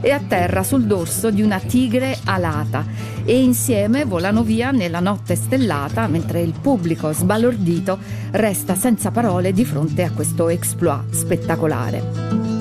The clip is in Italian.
e atterra sul dorso di una tigre alata e insieme volano via nella notte stellata, mentre il pubblico sbalordito resta senza parole di fronte a questo exploit spettacolare.